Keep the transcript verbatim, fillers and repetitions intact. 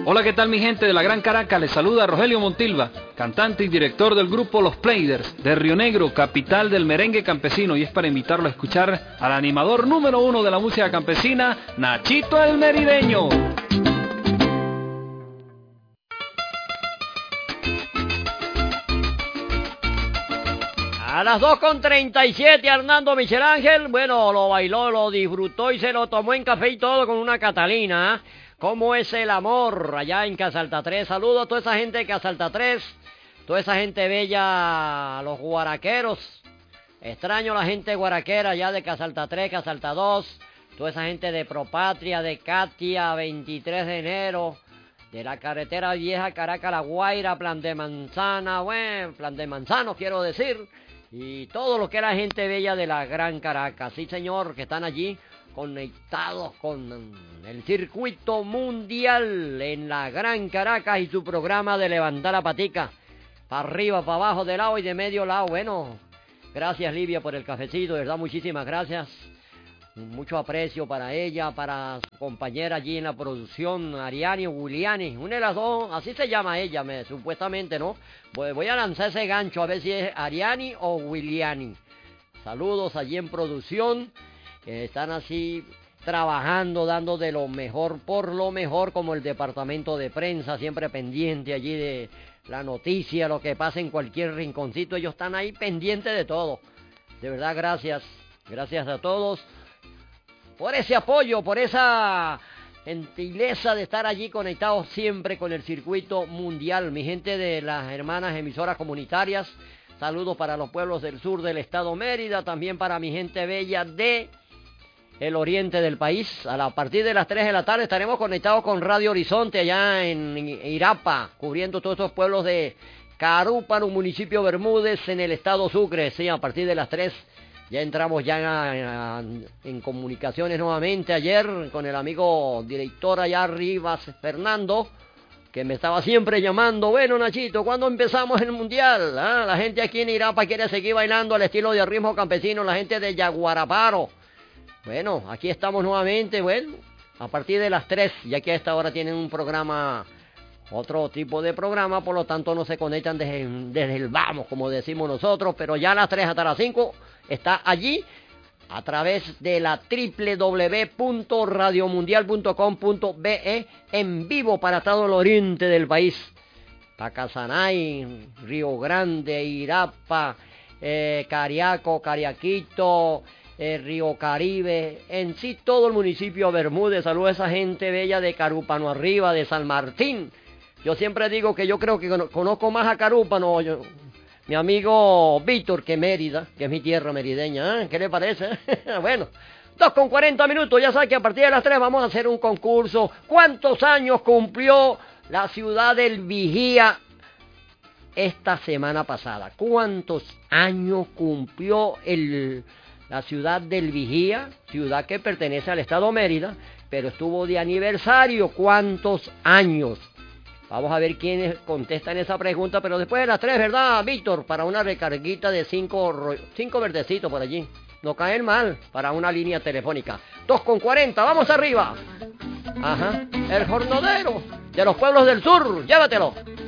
Hola, ¿qué tal mi gente de la Gran Caracas? Les saluda Rogelio Montilva, cantante y director del grupo Los Players de Río Negro, capital del merengue campesino, y es para invitarlo a escuchar al animador número uno de la música campesina, Nachito el Merideño. A las dos con treinta y siete, Hernando Michel Ángel, bueno, lo bailó, lo disfrutó y se lo tomó en café y todo con una Catalina. ¿Cómo es el amor allá en Casalta tres? Saludos a toda esa gente de Casalta tres, toda esa gente bella, los guaraqueros. Extraño a la gente guaraquera allá de Casalta tres, Casalta dos, toda esa gente de Propatria, de Katia, veintitrés de enero, de la carretera vieja Caracas, La Guaira, Plan de Manzana, bueno, Plan de Manzano quiero decir, y todo lo que es la gente bella de la Gran Caracas, sí señor, que están allí conectados con el circuito mundial en la Gran Caracas y su programa de levantar la patica, para arriba, para abajo, de lado y de medio lado. Bueno, gracias Livia por el cafecito, de verdad, muchísimas gracias. Mucho aprecio para ella, para su compañera allí en la producción, Ariani o Williani, una de las dos, así se llama ella, me, supuestamente, ¿no? Voy, voy a lanzar ese gancho a ver si es Ariani o Williani. Saludos allí en producción, que están así trabajando, dando de lo mejor por lo mejor, como el departamento de prensa, siempre pendiente allí de la noticia, lo que pasa en cualquier rinconcito, ellos están ahí pendientes de todo. De verdad, gracias, gracias a todos por ese apoyo, por esa gentileza de estar allí conectados siempre con el circuito mundial. Mi gente de las hermanas emisoras comunitarias, saludos para los pueblos del sur del estado Mérida, también para mi gente bella de el oriente del país. A, la, a partir de las tres de la tarde estaremos conectados con Radio Horizonte allá en Irapa, cubriendo todos estos pueblos de Carúpano, municipio Bermúdez, en el estado Sucre. Sí, a partir de las tres ya entramos ya en, en comunicaciones nuevamente. Ayer con el amigo director allá arriba, Fernando, que me estaba siempre llamando, bueno Nachito, ¿cuándo empezamos el mundial? ¿Ah? La gente aquí en Irapa quiere seguir bailando al estilo de ritmo campesino, la gente de Yaguaraparo. Bueno, aquí estamos nuevamente, bueno, a partir de las tres, ya que a esta hora tienen un programa, otro tipo de programa, por lo tanto no se conectan desde, desde el vamos, como decimos nosotros, pero ya a las tres hasta las cinco está allí, a través de la doble u doble u doble u punto radio mundial punto com punto be, en vivo para todo el oriente del país, Pacasanay, Río Grande, Irapa, eh, Cariaco, Cariaquito, eh, Río Caribe, en sí todo el municipio Bermúdez. Saludos a esa gente bella de Carúpano arriba, de San Martín. Yo siempre digo que yo creo que conozco más a Carúpano, yo, mi amigo Víctor, que Mérida, que es mi tierra merideña, ¿eh? ¿Qué le parece? Bueno, dos con cuarenta minutos, ya saben que a partir de las tres vamos a hacer un concurso. ¿Cuántos años cumplió la ciudad del Vigía esta semana pasada? ¿Cuántos años cumplió el, la ciudad del Vigía? Ciudad que pertenece al estado Mérida, pero estuvo de aniversario. ¿Cuántos años? Vamos a ver quiénes contestan esa pregunta, pero después de las tres, ¿verdad, Víctor? Para una recarguita de cinco, cinco verdecitos por allí. No caen mal para una línea telefónica. dos con cuarenta, vamos arriba. Ajá, el jornadero de los pueblos del sur, llévatelo.